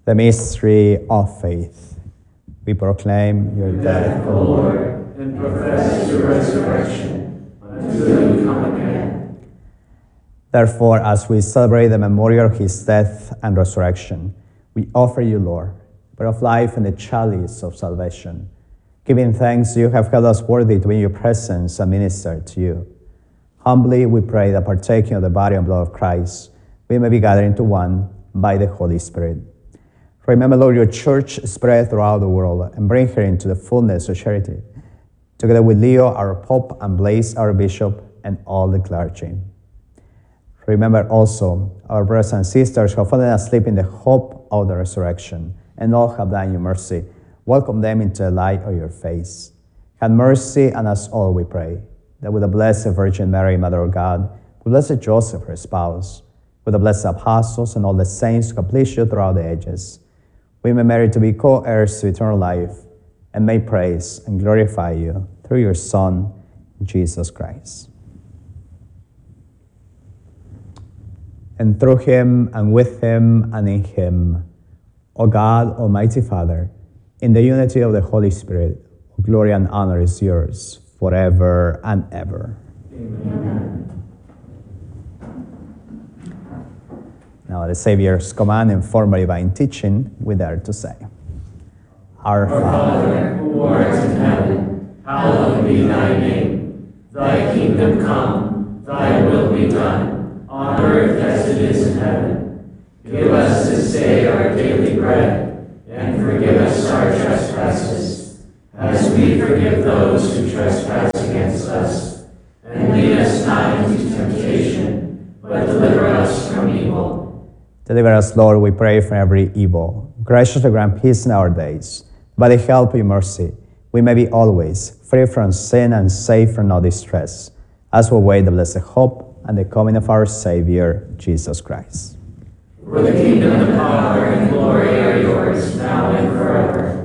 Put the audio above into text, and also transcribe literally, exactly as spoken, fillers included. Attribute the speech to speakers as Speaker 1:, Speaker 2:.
Speaker 1: The mystery of faith. We proclaim your death,
Speaker 2: O Lord, and profess your resurrection until you come again.
Speaker 1: Therefore, as we celebrate the memorial of his death and resurrection, we offer you, Lord, bread of life and the chalice of salvation. Giving thanks, you have held us worthy to be in your presence and minister to you. Humbly we pray that partaking of the body and blood of Christ, we may be gathered into one by the Holy Spirit. Remember, Lord, your church spread throughout the world and bring her into the fullness of charity, together with Leo, our Pope, and Blaise, our Bishop, and all the clergy. Remember also our brothers and sisters who have fallen asleep in the hope of the resurrection, and all have died in your mercy. Welcome them into the light of your face. Have mercy on us all, we pray, that with the Blessed Virgin Mary, Mother of God, with Blessed Joseph, her spouse, with the blessed apostles and all the saints who have pleased you throughout the ages, we may merit to be co-heirs to eternal life, and may praise and glorify you through your Son, Jesus Christ. And through him, and with him, and in him, O God, Almighty Father, in the unity of the Holy Spirit, glory and honor is yours forever and ever.
Speaker 2: Amen.
Speaker 1: Now, at the Savior's command and former divine teaching, we dare to say, Our
Speaker 2: Our Father, who art in heaven, hallowed be thy name. Thy kingdom come, thy will be done, on earth as it is in heaven. Give us this day our daily bread, and forgive us our trespasses, as we forgive those who trespass against us. And lead us not into temptation, but deliver us from evil.
Speaker 1: Deliver us, Lord, we pray, from every evil. Graciously grant peace in our days. By the help of your mercy, we may be always free from sin and safe from all distress, as we await the blessed hope and the coming of our Savior, Jesus Christ.
Speaker 2: For the kingdom, the power, and glory are yours, now and forever.